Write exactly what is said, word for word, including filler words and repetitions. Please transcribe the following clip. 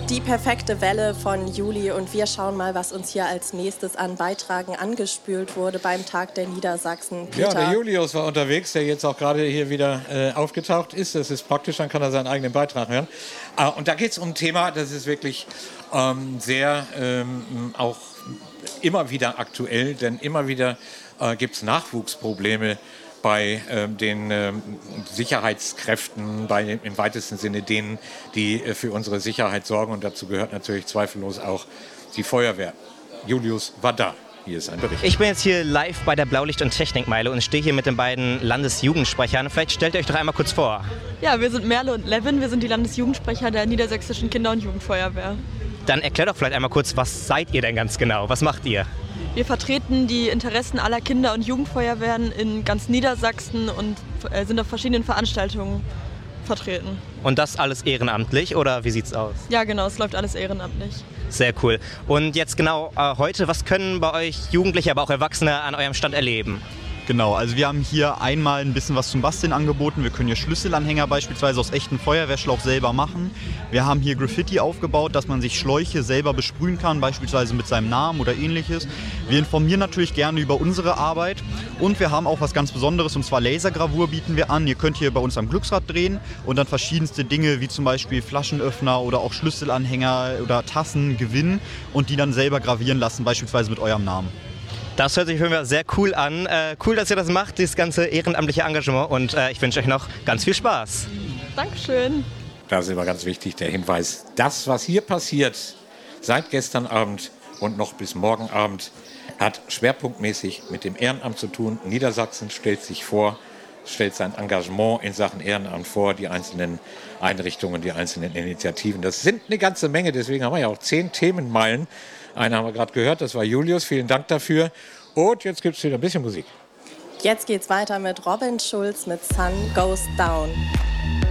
Die perfekte Welle von Juli und wir schauen mal, was uns hier als nächstes an Beitragen angespült wurde beim Tag der Niedersachsen. Peter. Ja, der Julius war unterwegs, der jetzt auch gerade hier wieder äh, aufgetaucht ist. Das ist praktisch, dann kann er seinen eigenen Beitrag hören. Äh, und da geht es um ein Thema, das ist wirklich ähm, sehr ähm, auch immer wieder aktuell, denn immer wieder äh, gibt es Nachwuchsprobleme bei ähm, den ähm, Sicherheitskräften, bei im weitesten Sinne denen, die äh, für unsere Sicherheit sorgen. Und dazu gehört natürlich zweifellos auch die Feuerwehr. Julius war da. Hier ist ein Bericht. Ich bin jetzt hier live bei der Blaulicht- und Technikmeile und stehe hier mit den beiden Landesjugendsprechern. Vielleicht stellt ihr euch doch einmal kurz vor. Ja, wir sind Merle und Levin. Wir sind die Landesjugendsprecher der Niedersächsischen Kinder- und Jugendfeuerwehr. Dann erklärt doch vielleicht einmal kurz, was seid ihr denn ganz genau? Was macht ihr? Wir vertreten die Interessen aller Kinder- und Jugendfeuerwehren in ganz Niedersachsen und äh, sind auf verschiedenen Veranstaltungen vertreten. Und das alles ehrenamtlich oder wie sieht's aus? Ja, genau, es läuft alles ehrenamtlich. Sehr cool. Und jetzt genau äh, heute, was können bei euch Jugendliche, aber auch Erwachsene an eurem Stand erleben? Genau, also wir haben hier einmal ein bisschen was zum Basteln angeboten. Wir können hier Schlüsselanhänger beispielsweise aus echtem Feuerwehrschlauch selber machen. Wir haben hier Graffiti aufgebaut, dass man sich Schläuche selber besprühen kann, beispielsweise mit seinem Namen oder ähnliches. Wir informieren natürlich gerne über unsere Arbeit und wir haben auch was ganz Besonderes, und zwar Lasergravur bieten wir an. Ihr könnt hier bei uns am Glücksrad drehen und dann verschiedenste Dinge wie zum Beispiel Flaschenöffner oder auch Schlüsselanhänger oder Tassen gewinnen und die dann selber gravieren lassen, beispielsweise mit eurem Namen. Das hört sich für mich sehr cool an. Äh, cool, dass ihr das macht, dieses ganze ehrenamtliche Engagement. Und äh, ich wünsche euch noch ganz viel Spaß. Dankeschön. Da ist immer ganz wichtig der Hinweis, das, was hier passiert, seit gestern Abend und noch bis morgen Abend, hat schwerpunktmäßig mit dem Ehrenamt zu tun. Niedersachsen stellt sich vor, stellt sein Engagement in Sachen Ehrenamt vor, die einzelnen Einrichtungen, die einzelnen Initiativen. Das sind eine ganze Menge, deswegen haben wir ja auch zehn Themenmeilen. Einen haben wir gerade gehört, das war Julius, vielen Dank dafür. Und jetzt gibt es wieder ein bisschen Musik. Jetzt geht's weiter mit Robin Schulz mit Sun Goes Down.